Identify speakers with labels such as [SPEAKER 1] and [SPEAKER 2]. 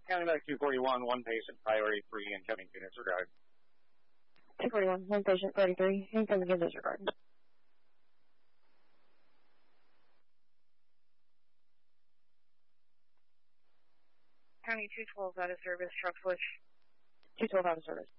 [SPEAKER 1] County back 241, one patient, priority 3, incoming to disregard.
[SPEAKER 2] 241, one patient, priority 3, incoming to disregard.
[SPEAKER 3] County 212 out of service, truck switch.
[SPEAKER 2] 212 out of service.